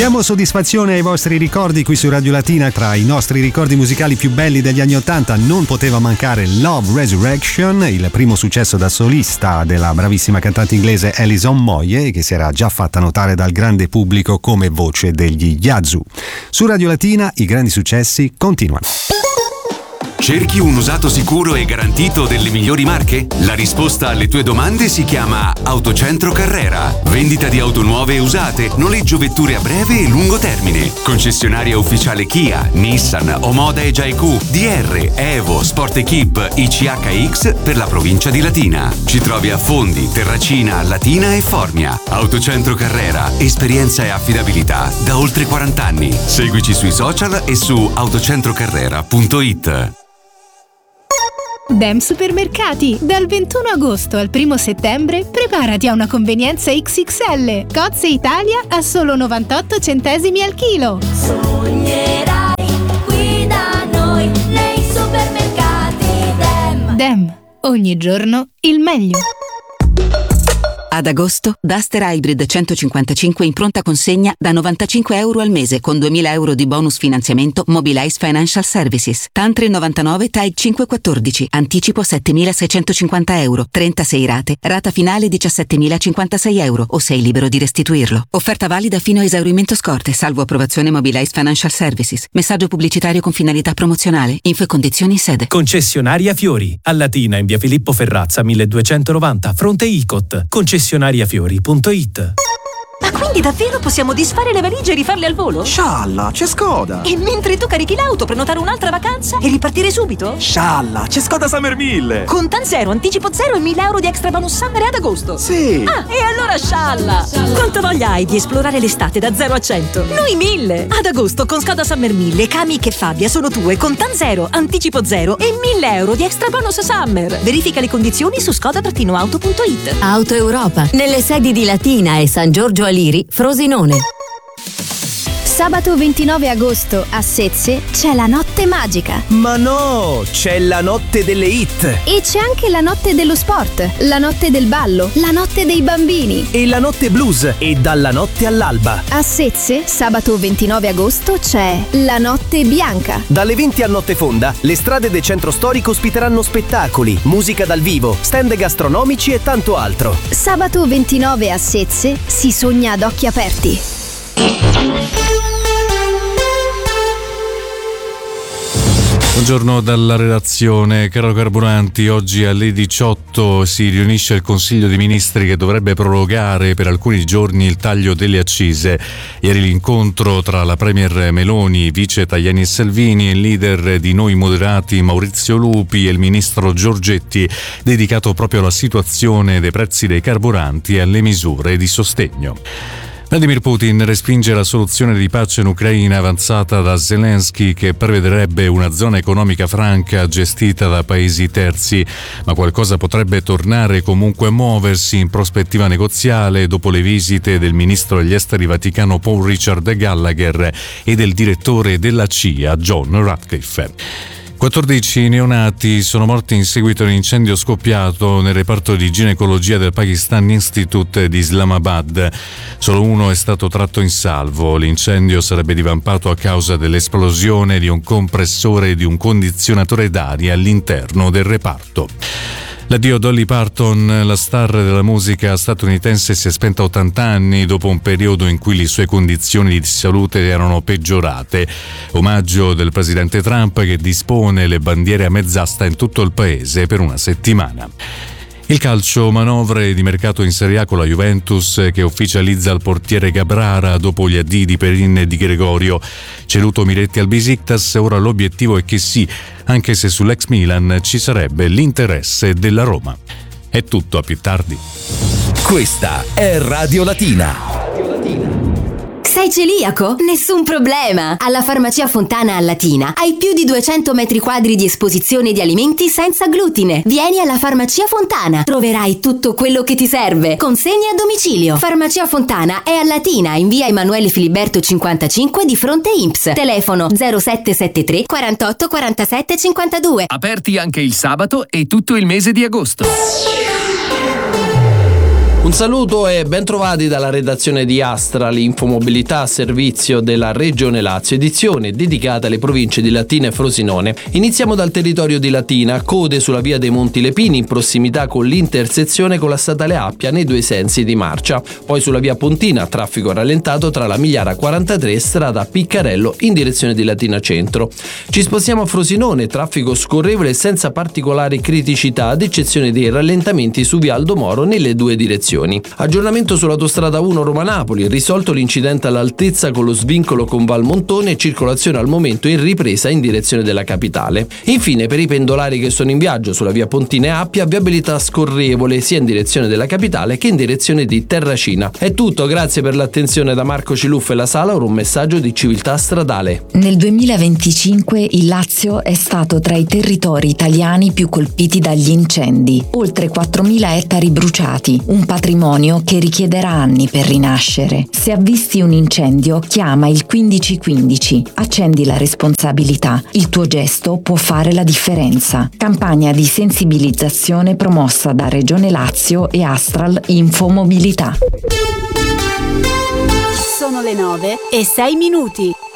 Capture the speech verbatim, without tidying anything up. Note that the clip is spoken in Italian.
Diamo soddisfazione ai vostri ricordi qui su Radio Latina. Tra i nostri ricordi musicali più belli degli anni ottanta non poteva mancare Love Resurrection, il primo successo da solista della bravissima cantante inglese Alison Moyet, che si era già fatta notare dal grande pubblico come voce degli Yazoo. Su Radio Latina i grandi successi continuano. Cerchi un usato sicuro e garantito delle migliori marche? La risposta alle tue domande si chiama Autocentro Carrera. Vendita di auto nuove e usate, noleggio vetture a breve e lungo termine. Concessionaria ufficiale Kia, Nissan, Omoda e Jaiku, D R, Evo, Sport Equip, I C H X per la provincia di Latina. Ci trovi a Fondi, Terracina, Latina e Formia. Autocentro Carrera, esperienza e affidabilità da oltre quaranta anni. Seguici sui social e su autocentrocarrera punto it. Dem Supermercati. Dal ventuno agosto al primo settembre preparati a una convenienza X X L. Cozze Italia a solo novantotto centesimi al chilo. Sognerai qui da noi nei supermercati Dem. Dem. Ogni giorno il meglio. Ad agosto, Duster Hybrid centocinquantacinque in pronta consegna da novantacinque euro al mese con duemila euro di bonus finanziamento Mobilize Financial Services. T A N tre novantanove T A I cinque quattordici. Anticipo settemilaseicentocinquanta euro. trentasei rate. Rata finale diciassettemilacinquantasei euro o sei libero di restituirlo. Offerta valida fino a esaurimento scorte, salvo approvazione Mobilize Financial Services. Messaggio pubblicitario con finalità promozionale. Info e condizioni in sede. Concessionaria Fiori. A Latina in via Filippo Ferrazza milleduecentonovanta, fronte Icot. Concessionaria Concessionariafiori punto it. Ma quindi davvero possiamo disfare le valigie e rifarle al volo? Scialla, c'è Skoda! E mentre tu carichi l'auto, prenotare un'altra vacanza e ripartire subito? Scialla, c'è Skoda Summer mille! Con T A N zero, anticipo zero e mille euro di extra bonus summer ad agosto! Sì! Ah, e allora scialla! Quanta voglia hai di esplorare l'estate da zero a cento? Noi mille! Ad agosto con Skoda Summer mille, Kamiq e Fabia sono tue con T A N zero, anticipo zero e mille euro di extra bonus summer! Verifica le condizioni su skoda auto punto it. Auto Europa, nelle sedi di Latina e San Giorgio Aliri, Frosinone. Sabato ventinove agosto a Sezze c'è la notte magica. Ma no, c'è la notte delle hit. E c'è anche la notte dello sport, la notte del ballo, la notte dei bambini. E la notte blues e dalla notte all'alba. A Sezze, sabato ventinove agosto c'è la notte bianca. Dalle venti a notte fonda, le strade del centro storico ospiteranno spettacoli, musica dal vivo, stand gastronomici e tanto altro. Sabato ventinove a Sezze si sogna ad occhi aperti. Buongiorno dalla redazione. Caro Carburanti, oggi alle diciotto si riunisce il Consiglio dei Ministri che dovrebbe prorogare per alcuni giorni il taglio delle accise. Ieri l'incontro tra la Premier Meloni, vice Tajani e Salvini, e il leader di Noi Moderati Maurizio Lupi e il ministro Giorgetti, dedicato proprio alla situazione dei prezzi dei carburanti e alle misure di sostegno. Vladimir Putin respinge la soluzione di pace in Ucraina avanzata da Zelensky, che prevederebbe una zona economica franca gestita da paesi terzi, ma qualcosa potrebbe tornare comunque a muoversi in prospettiva negoziale dopo le visite del ministro degli esteri vaticano Paul Richard Gallagher e del direttore della C I A John Ratcliffe. quattordici neonati sono morti in seguito a un incendio scoppiato nel reparto di ginecologia del Pakistan Institute di Islamabad. Solo uno è stato tratto in salvo. L'incendio sarebbe divampato a causa dell'esplosione di un compressore e di un condizionatore d'aria all'interno del reparto. L'addio Dolly Parton, la star della musica statunitense, si è spenta a ottanta anni dopo un periodo in cui le sue condizioni di salute erano peggiorate. Omaggio del presidente Trump, che dispone le bandiere a mezz'asta in tutto il paese per una settimana. Il calcio, manovre di mercato in Serie A con la Juventus che ufficializza il portiere Gabrara dopo gli addii di Perin e di Gregorio. Ceduto Miretti al Besiktas, ora l'obiettivo è che sì, anche se sull'ex Milan ci sarebbe l'interesse della Roma. È tutto, a più tardi. Questa è Radio Latina. Sei celiaco? Nessun problema! Alla Farmacia Fontana a Latina hai più di duecento metri quadri di esposizione di alimenti senza glutine. Vieni alla Farmacia Fontana, troverai tutto quello che ti serve. Consegne a domicilio. Farmacia Fontana è a Latina, in via Emanuele Filiberto cinquantacinque di fronte I N P S. Telefono zero sette sette tre quarantotto quarantasette cinquantadue. Aperti anche il sabato e tutto il mese di agosto. Un saluto e ben trovati dalla redazione di Astra, l'infomobilità a servizio della Regione Lazio, edizione dedicata alle province di Latina e Frosinone. Iniziamo dal territorio di Latina, code sulla via dei Monti Lepini in prossimità con l'intersezione con la statale Appia nei due sensi di marcia. Poi sulla via Pontina, traffico rallentato tra la Migliara quarantatré e strada Piccarello in direzione di Latina Centro. Ci spostiamo a Frosinone, traffico scorrevole senza particolari criticità ad eccezione dei rallentamenti su via Aldo Moro nelle due direzioni. Aggiornamento sull'autostrada uno Roma-Napoli, risolto l'incidente all'altezza con lo svincolo con Valmontone e circolazione al momento in ripresa in direzione della capitale. Infine, per i pendolari che sono in viaggio sulla via Pontina e Appia, viabilità scorrevole sia in direzione della capitale che in direzione di Terracina. È tutto, grazie per l'attenzione da Marco Ciluffo e la Sala, ora un messaggio di civiltà stradale. Nel duemilaventicinque il Lazio è stato tra i territori italiani più colpiti dagli incendi, oltre quattromila ettari bruciati, un patrimonio che richiederà anni per rinascere. Se avvisti un incendio, chiama il quindici quindici, accendi la responsabilità. Il tuo gesto può fare la differenza. Campagna di sensibilizzazione promossa da Regione Lazio e Astral Infomobilità. Sono le nove e sei minuti.